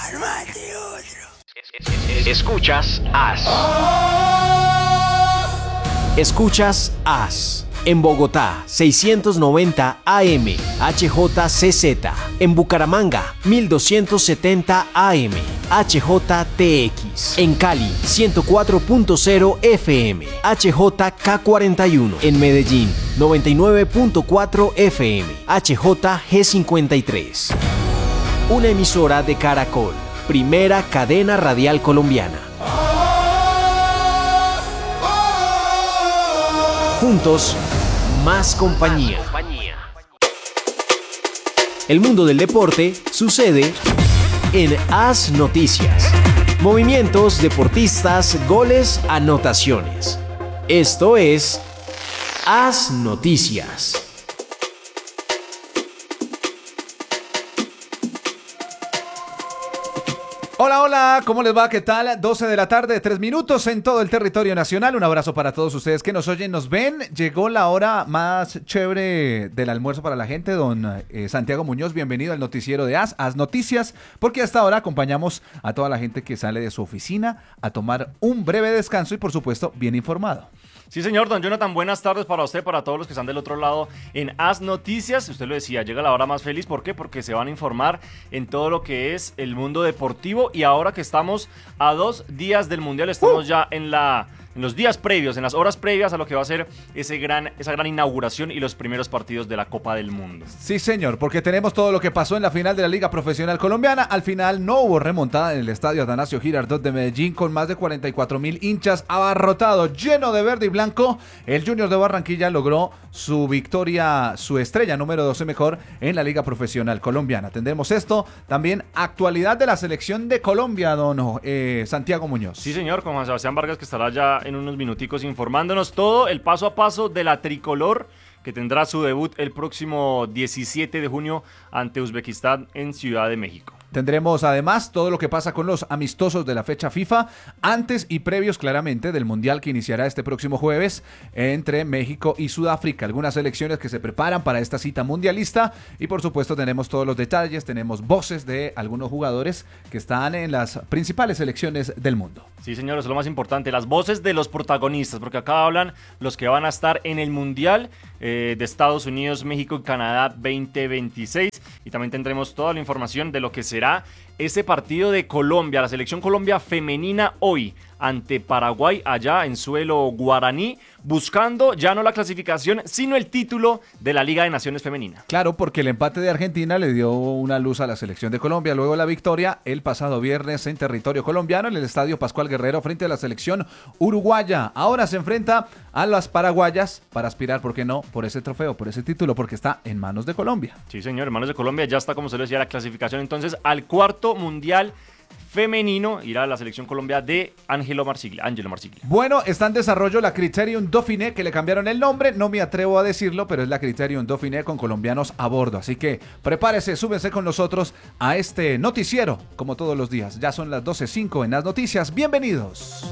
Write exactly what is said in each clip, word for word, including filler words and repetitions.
Armate otro. Escuchas As. Escuchas As. En Bogotá, seiscientos noventa A M, H J C Z. En Bucaramanga, mil doscientos setenta A M, H J T X. En Cali, ciento cuatro punto cero F M, H J K cuarenta y uno. En Medellín, noventa y nueve punto cuatro F M, H J G cincuenta y tres. Una emisora de Caracol, primera cadena radial colombiana. Juntos, más compañía. El mundo del deporte sucede en As Noticias. Movimientos, deportistas, goles, anotaciones. Esto es As Noticias. Hola, hola, ¿cómo les va? ¿Qué tal? doce de la tarde, tres minutos en todo el territorio nacional. Un abrazo para todos ustedes que nos oyen, nos ven. Llegó la hora más chévere del almuerzo para la gente. Don eh, Santiago Muñoz, bienvenido al noticiero de As, As Noticias, porque hasta ahora acompañamos a toda la gente que sale de su oficina a tomar un breve descanso y, por supuesto, bien informado. Sí, señor, don Jonathan, buenas tardes para usted, para todos los que están del otro lado en As Noticias. Usted lo decía, llega la hora más feliz. ¿Por qué? Porque se van a informar en todo lo que es el mundo deportivo. Y ahora que estamos a dos días del Mundial, estamos uh. ya en la... en los días previos, en las horas previas a lo que va a ser ese gran, esa gran inauguración y los primeros partidos de la Copa del Mundo. Sí, señor, porque tenemos todo lo que pasó en la final de la Liga Profesional Colombiana. Al final no hubo remontada en el estadio Atanasio Girardot de Medellín, con más de cuarenta y cuatro mil hinchas, abarrotado, lleno de verde y blanco. El Junior de Barranquilla logró su victoria, su estrella número doce mejor en la Liga Profesional Colombiana. Tendremos esto, también actualidad de la selección de Colombia, don eh, Santiago Muñoz. Sí, señor, con Juan Sebastián Vargas, que estará ya en unos minuticos informándonos todo el paso a paso de la tricolor, que tendrá su debut el próximo diecisiete de junio ante Uzbekistán en Ciudad de México. Tendremos además todo lo que pasa con los amistosos de la fecha FIFA, antes y previos claramente del Mundial que iniciará este próximo jueves entre México y Sudáfrica. Algunas selecciones que se preparan para esta cita mundialista y, por supuesto, tenemos todos los detalles, tenemos voces de algunos jugadores que están en las principales selecciones del mundo. Sí, señor, eso es lo más importante, las voces de los protagonistas, porque acá hablan los que van a estar en el Mundial eh, de Estados Unidos, México y Canadá veinte veintiséis, y también tendremos toda la información de lo que será ese partido de Colombia, la selección Colombia femenina hoy ante Paraguay allá en suelo guaraní, buscando ya no la clasificación, sino el título de la Liga de Naciones Femenina. Claro, porque el empate de Argentina le dio una luz a la selección de Colombia, luego la victoria el pasado viernes en territorio colombiano en el estadio Pascual Guerrero frente a la selección uruguaya. Ahora se enfrenta a las paraguayas para aspirar, ¿por qué no?, por ese trofeo, por ese título, porque está en manos de Colombia. Sí, señor, en manos de Colombia, ya está, como se lo decía, la clasificación entonces al cuarto mundial femenino, irá a la selección Colombia de Ángelo Marsiglia, Ángelo Marsiglia. Bueno, está en desarrollo la Criterium Dauphiné, que le cambiaron el nombre, no me atrevo a decirlo, pero es la Criterium Dauphiné con colombianos a bordo, así que prepárese, súbense con nosotros a este noticiero, como todos los días. Ya son las doce cinco en las noticias, bienvenidos.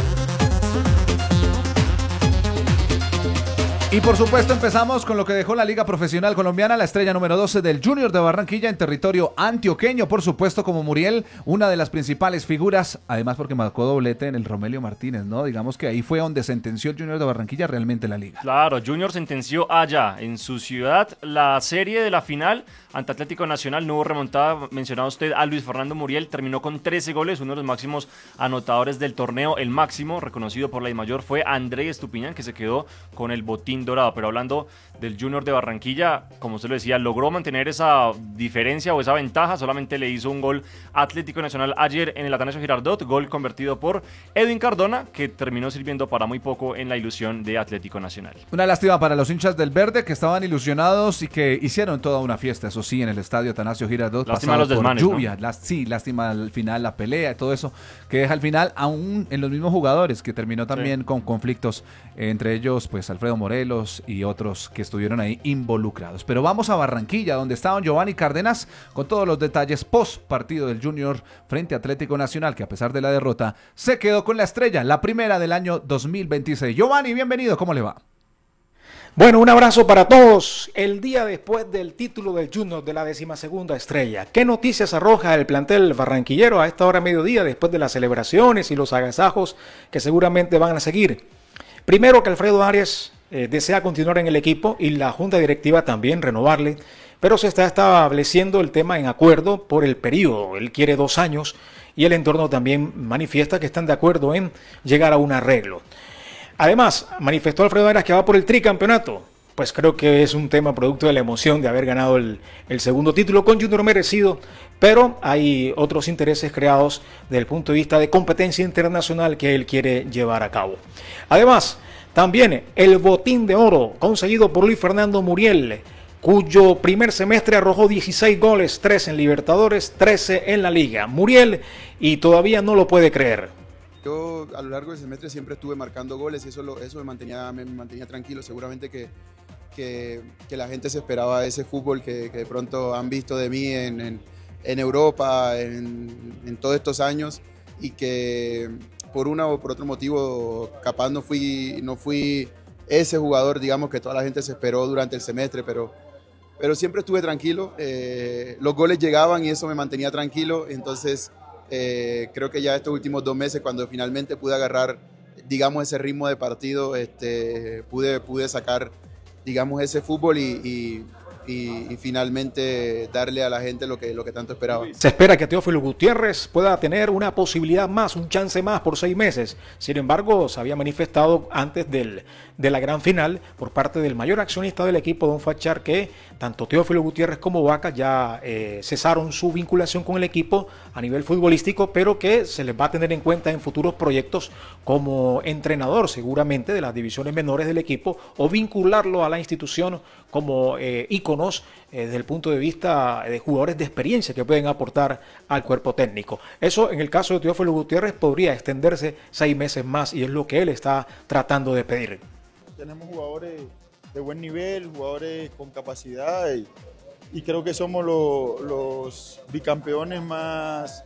Y por supuesto empezamos con lo que dejó la Liga Profesional Colombiana, la estrella número doce del Junior de Barranquilla en territorio antioqueño, por supuesto como Muriel, una de las principales figuras, además porque marcó doblete en el Romelio Martínez, ¿no? Digamos que ahí fue donde sentenció el Junior de Barranquilla realmente la Liga. Claro, Junior sentenció allá, en su ciudad, la serie de la final ante Atlético Nacional. No hubo remontada, mencionaba usted a Luis Fernando Muriel, terminó con trece goles, uno de los máximos anotadores del torneo, el máximo, reconocido por la DIMAYOR, fue André Estupiñán, que se quedó con el botín dorado. Pero hablando del Junior de Barranquilla, como usted lo decía, logró mantener esa diferencia o esa ventaja, solamente le hizo un gol Atlético Nacional ayer en el Atanasio Girardot, gol convertido por Edwin Cardona, que terminó sirviendo para muy poco en la ilusión de Atlético Nacional. Una lástima para los hinchas del verde, que estaban ilusionados y que hicieron toda una fiesta, eso sí, en el estadio Atanasio Girardot. Lástima los desmanes, lluvia, ¿no? Las, sí, lástima al final la pelea, todo eso, que deja al final aún en los mismos jugadores, que terminó también sí. con conflictos, entre ellos pues Alfredo Morelos y otros que estuvieron ahí involucrados. Pero vamos a Barranquilla, donde estaban Giovanni Cárdenas con todos los detalles post partido del Junior frente a Atlético Nacional, que a pesar de la derrota se quedó con la estrella, la primera del año dos mil veintiséis. Giovanni, bienvenido, ¿cómo le va? Bueno, un abrazo para todos. El día después del título del Junior de la decimasegunda estrella. ¿Qué noticias arroja el plantel barranquillero a esta hora mediodía después de las celebraciones y los agasajos que seguramente van a seguir? Primero, que Alfredo Arias eh, desea continuar en el equipo y la junta directiva también renovarle, pero se está estableciendo el tema en acuerdo por el periodo. Él quiere dos años y el entorno también manifiesta que están de acuerdo en llegar a un arreglo. Además, manifestó Alfredo Arias que va por el tricampeonato. Pues creo que es un tema producto de la emoción de haber ganado el, el segundo título con Junior merecido, pero hay otros intereses creados desde el punto de vista de competencia internacional que él quiere llevar a cabo. Además, también el botín de oro conseguido por Luis Fernando Muriel, cuyo primer semestre arrojó dieciséis goles, trece en Libertadores, trece en la Liga. Muriel, y todavía no lo puede creer. Yo a lo largo del semestre siempre estuve marcando goles y eso, lo, eso me, mantenía, me mantenía tranquilo. Seguramente que, que, que la gente se esperaba ese fútbol que, que de pronto han visto de mí en, en, en Europa, en, en todos estos años, y que por una o por otro motivo capaz no fui, no fui ese jugador, digamos, que toda la gente se esperó durante el semestre, pero, pero siempre estuve tranquilo. Eh, los goles llegaban y eso me mantenía tranquilo, entonces... Eh, creo que ya estos últimos dos meses, cuando finalmente pude agarrar, digamos, ese ritmo de partido, este, pude, pude sacar, digamos, ese fútbol y, y, y, y finalmente darle a la gente lo que, lo que tanto esperaba. Se espera que Teófilo Gutiérrez pueda tener una posibilidad más, un chance más por seis meses. Sin embargo, se había manifestado antes del, de la gran final por parte del mayor accionista del equipo, Don Fachar, que tanto Teófilo Gutiérrez como Vaca ya eh, cesaron su vinculación con el equipo a nivel futbolístico, pero que se les va a tener en cuenta en futuros proyectos como entrenador seguramente de las divisiones menores del equipo, o vincularlo a la institución como eh, íconos eh, desde el punto de vista de jugadores de experiencia que pueden aportar al cuerpo técnico. Eso en el caso de Teófilo Gutiérrez podría extenderse seis meses más y es lo que él está tratando de pedir. Tenemos jugadores de buen nivel, jugadores con capacidad y, y creo que somos lo, los bicampeones más,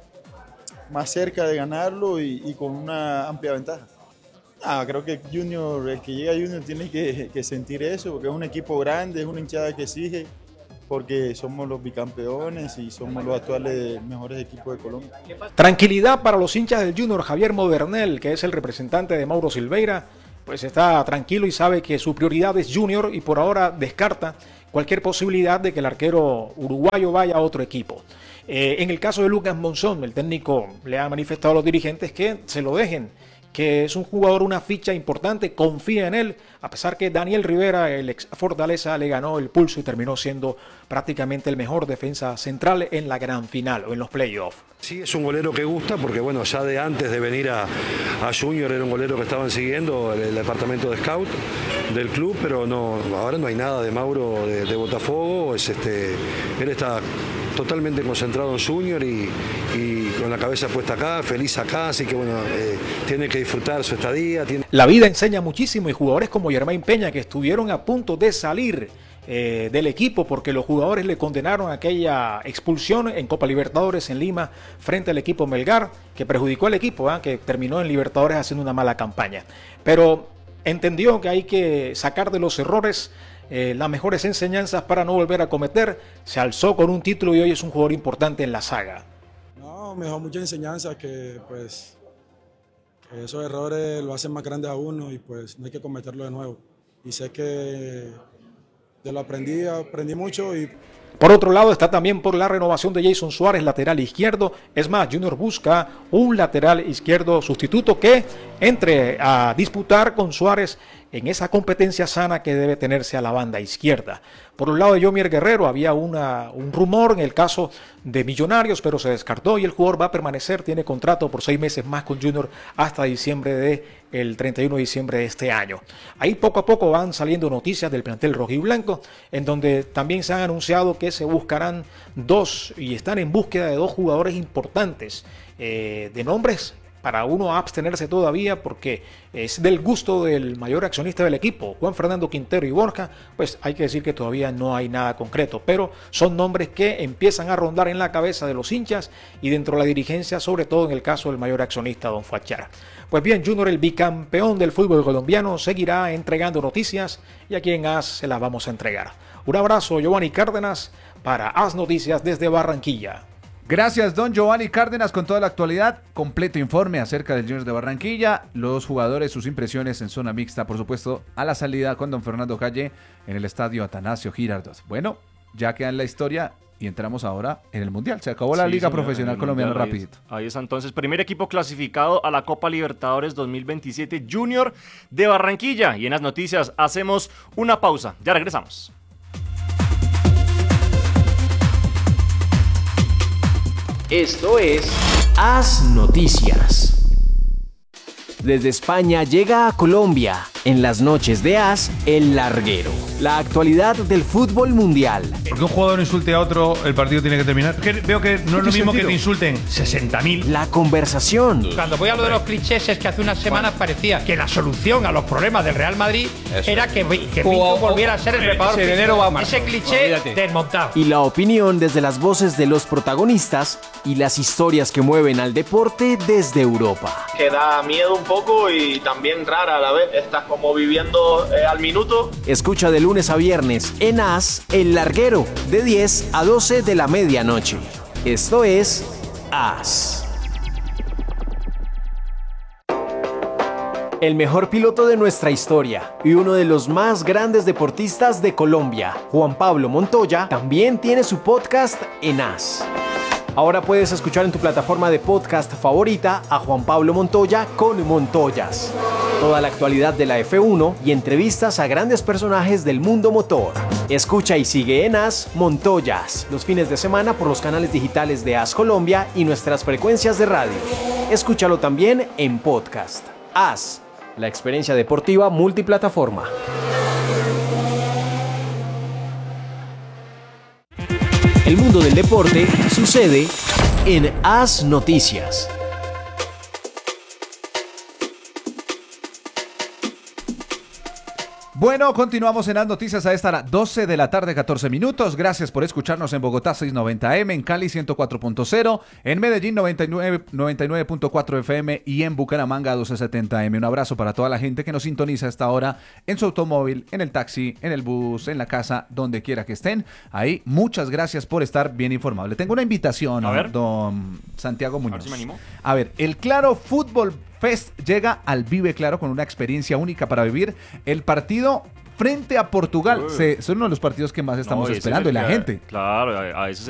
más cerca de ganarlo y, y con una amplia ventaja. Ah, creo que Junior, el que llega a Junior tiene que, que sentir eso, porque es un equipo grande, es una hinchada que exige, porque somos los bicampeones y somos los actuales mejores equipos de Colombia. Tranquilidad para los hinchas del Junior. Javier Modernel, que es el representante de Mauro Silveira, pues está tranquilo y sabe que su prioridad es Junior y por ahora descarta cualquier posibilidad de que el arquero uruguayo vaya a otro equipo. Eh, en el caso de Lucas Monzón, el técnico le ha manifestado a los dirigentes que se lo dejen, que es un jugador, una ficha importante, confía en él, a pesar que Daniel Rivera, el ex Fortaleza, le ganó el pulso y terminó siendo prácticamente el mejor defensa central en la gran final o en los playoffs. Sí, es un golero que gusta porque bueno, ya de antes de venir a, a Junior era un golero que estaban siguiendo el, el departamento de scout del club, pero no, ahora no hay nada de Mauro de, de Botafogo, es este, él está totalmente concentrado en Junior y, y con la cabeza puesta acá, feliz acá, así que bueno, eh, tiene que disfrutar su estadía. Tiene... La vida enseña muchísimo y jugadores como Germain Peña, que estuvieron a punto de salir eh, del equipo porque los jugadores le condenaron aquella expulsión en Copa Libertadores en Lima frente al equipo Melgar, que perjudicó al equipo, ¿eh? que terminó en Libertadores haciendo una mala campaña. Pero entendió que hay que sacar de los errores Eh, las mejores enseñanzas para no volver a cometer, se alzó con un título y hoy es un jugador importante en la saga. No, me dejó muchas enseñanzas que pues que esos errores lo hacen más grande a uno y pues no hay que cometerlo de nuevo. Y sé que de lo aprendí, aprendí mucho y... Por otro lado está también por la renovación de Jason Suárez, lateral izquierdo. Es más, Junior busca un lateral izquierdo sustituto que entre a disputar con Suárez en esa competencia sana que debe tenerse a la banda izquierda. Por un lado de Yomier Guerrero había una, un rumor en el caso de Millonarios, pero se descartó y el jugador va a permanecer, tiene contrato por seis meses más con Junior hasta diciembre de el treinta y uno de diciembre de este año. Ahí poco a poco van saliendo noticias del plantel rojiblanco, en donde también se han anunciado que se buscarán dos y están en búsqueda de dos jugadores importantes, eh, de nombres para uno abstenerse todavía porque es del gusto del mayor accionista del equipo, Juan Fernando Quintero y Borja, pues hay que decir que todavía no hay nada concreto, pero son nombres que empiezan a rondar en la cabeza de los hinchas y dentro de la dirigencia, sobre todo en el caso del mayor accionista, don Fachara. Pues bien, Junior, el bicampeón del fútbol colombiano, seguirá entregando noticias y aquí en A S se las vamos a entregar. Un abrazo, Giovanni Cárdenas, para A S Noticias desde Barranquilla. Gracias, don Giovanni Cárdenas, con toda la actualidad, completo informe acerca del Junior de Barranquilla, los jugadores, sus impresiones en zona mixta, por supuesto, a la salida con don Fernando Calle en el estadio Atanasio Girardot. Bueno, ya queda en la historia y entramos ahora en el Mundial. Se acabó la Sí, Liga señor, Profesional el Colombiana Mundial, rapidito. Ahí, ahí está entonces, primer equipo clasificado a la Copa Libertadores dos mil veintisiete, Junior de Barranquilla. Y en las noticias hacemos una pausa, ya regresamos. Esto es A S Noticias. Desde España llega a Colombia, en las noches de A S, El Larguero. La actualidad del fútbol mundial. Porque un jugador insulte a otro, el partido tiene que terminar. Que veo que no es lo mismo que te insulten sesenta mil. La conversación. Cuando voy a lo de los clichés es que hace unas semanas parecía que la solución a los problemas del Real Madrid Eso. era que, que Pinto volviera a ser el preparador físico. Enero va a Ese cliché Olvídate. desmontado. Y la opinión desde las voces de los protagonistas y las historias que mueven al deporte desde Europa. Que da miedo un poco y también rara a la vez. Estás como viviendo eh, al minuto. Escucha de lunes a viernes en A S El Larguero, de diez a doce de la medianoche. Esto es A S. El mejor piloto de nuestra historia y uno de los más grandes deportistas de Colombia, Juan Pablo Montoya, también tiene su podcast en A S. Ahora puedes escuchar en tu plataforma de podcast favorita a Juan Pablo Montoya con Montoyas. Toda la actualidad de la F uno y entrevistas a grandes personajes del mundo motor. Escucha y sigue en A S Montoyas los fines de semana por los canales digitales de A S Colombia y nuestras frecuencias de radio. Escúchalo también en podcast. A S, la experiencia deportiva multiplataforma. El mundo del deporte sucede en A S Noticias. Bueno, continuamos en las noticias a esta hora, doce de la tarde, catorce minutos. Gracias por escucharnos en Bogotá seiscientos noventa eme, en Cali ciento cuatro punto cero, en Medellín noventa y nueve punto cuatro efe eme y en Bucaramanga doce setenta eme. Un abrazo para toda la gente que nos sintoniza a esta hora en su automóvil, en el taxi, en el bus, en la casa, donde quiera que estén. Ahí, muchas gracias por estar bien informados. Le tengo una invitación a, a don Santiago Muñoz. A ver si me animo. A ver, el Claro Fútbol Fest llega al Vive Claro con una experiencia única para vivir el partido frente a Portugal. Se, son uno de los partidos que más estamos no, esperando y la gente. Claro, a, a ese